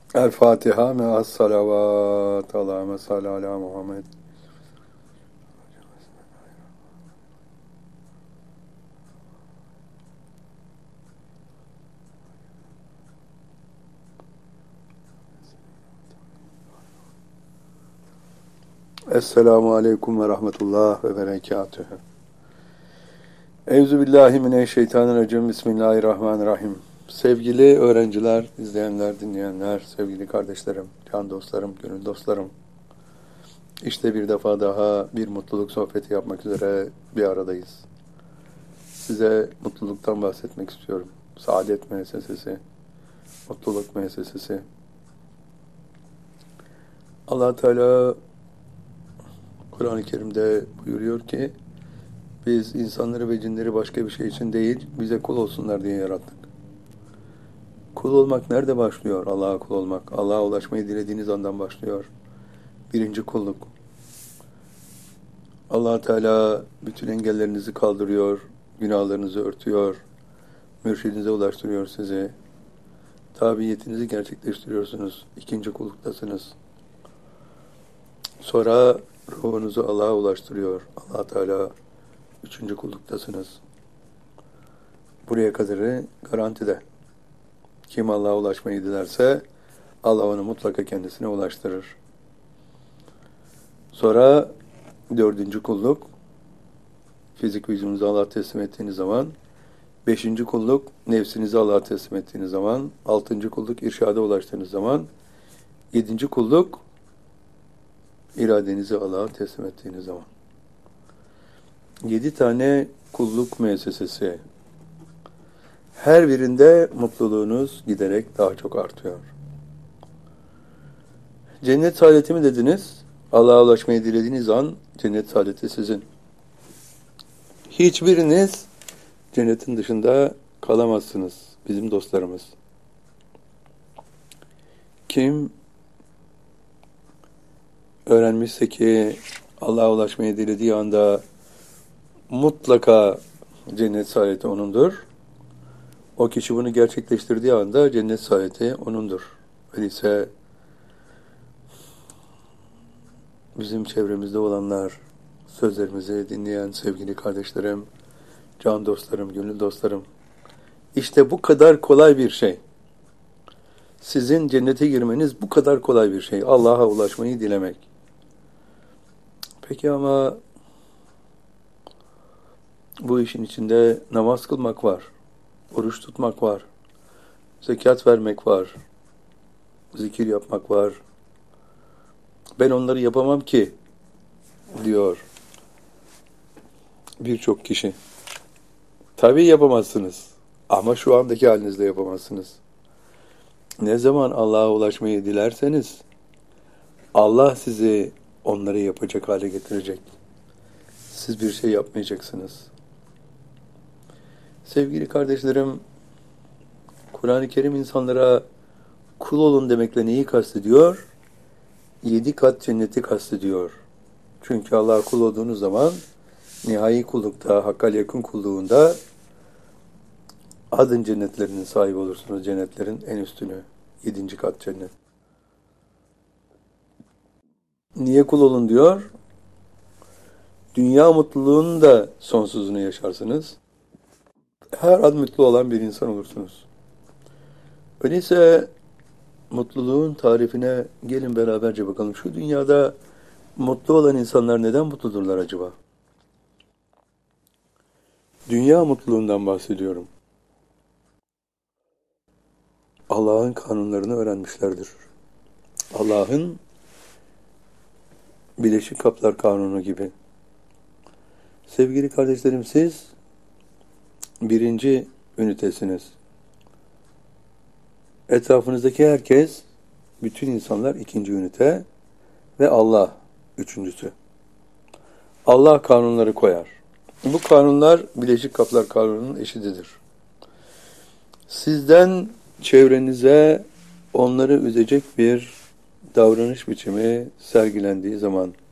El Fatiha me'as salavat. Allahümme salli ala Muhammed. Esselamu aleyküm ve rahmetullah ve berekatühü. Euzubillahimineşşeytanirracim. Bismillahirrahmanirrahim. Sevgili öğrenciler, izleyenler, dinleyenler, sevgili kardeşlerim, can dostlarım, gönül dostlarım. İşte bir defa daha bir mutluluk sohbeti yapmak üzere bir aradayız. Size mutluluktan bahsetmek istiyorum. Saadet müessesesi, mutluluk müessesesi. Allah Teala Kur'an-ı Kerim'de buyuruyor ki biz insanları ve cinleri başka bir şey için değil, bize kul olsunlar diye yarattık. Kul olmak nerede başlıyor? Allah'a kul olmak. Allah'a ulaşmayı dilediğiniz andan başlıyor. Birinci kulluk. Allah Teala bütün engellerinizi kaldırıyor, günahlarınızı örtüyor, mürşidinize ulaştırıyor sizi. Tabiyetinizi gerçekleştiriyorsunuz. İkinci kulluktasınız. Sonra ruhunuzu Allah'a ulaştırıyor. Allah Teala üçüncü kulluktasınız. Buraya kadarı garantide. Kim Allah'a ulaşmayı dilerse Allah onu mutlaka kendisine ulaştırır. Sonra dördüncü kulluk, fizik vücudunuzu Allah'a teslim ettiğiniz zaman, beşinci kulluk, nefsinizi Allah'a teslim ettiğiniz zaman, altıncı kulluk, irşada ulaştığınız zaman, yedinci kulluk, iradenizi Allah'a teslim ettiğiniz zaman. 7 tane kulluk müessesesi. Her birinde mutluluğunuz giderek daha çok artıyor. Cennet saadeti mi dediniz? Allah'a ulaşmayı dilediğiniz an cennet saadeti sizin. Hiçbiriniz cennetin dışında kalamazsınız bizim dostlarımız. Kim öğrenmişse ki Allah'a ulaşmayı dilediği anda mutlaka cennet saadeti onundur. O kişi bunu gerçekleştirdiği anda cennet saadeti onundur. Öyleyse bizim çevremizde olanlar, sözlerimizi dinleyen sevgili kardeşlerim, can dostlarım, gönül dostlarım, işte bu kadar kolay bir şey. Sizin cennete girmeniz bu kadar kolay bir şey. Allah'a ulaşmayı dilemek. Peki ama bu işin içinde namaz kılmak var, oruç tutmak var, zekat vermek var, zikir yapmak var. Ben onları yapamam ki, diyor birçok kişi. Tabii yapamazsınız ama şu andaki halinizde yapamazsınız. Ne zaman Allah'a ulaşmayı dilerseniz, Allah sizi onları yapacak hale getirecek. Siz bir şey yapmayacaksınız. Sevgili kardeşlerim, Kur'an-ı Kerim insanlara kul olun demekle neyi kastediyor? 7 kat cenneti kastediyor. Çünkü Allah'a kul olduğunuz zaman nihai kullukta, hakkal yakın kulluğunda adın cennetlerinin sahibi olursunuz. Cennetlerin en üstünü. 7. kat cennet. Niye kul olun diyor? Dünya mutluluğunun da sonsuzunu yaşarsınız. Her an mutlu olan bir insan olursunuz. Öyleyse mutluluğun tarifine gelin beraberce bakalım. Şu dünyada mutlu olan insanlar neden mutludurlar acaba? Dünya mutluluğundan bahsediyorum. Allah'ın kanunlarını öğrenmişlerdir. Allah'ın Birleşik Kaplar Kanunu gibi. Sevgili kardeşlerim, siz birinci ünitesiniz. Etrafınızdaki herkes, bütün insanlar ikinci ünite ve Allah üçüncüsü. Allah kanunları koyar. Bu kanunlar Birleşik Kaplar Kanunu'nun eşididir. Sizden çevrenize onları üzecek bir davranış biçimi sergilendiği zaman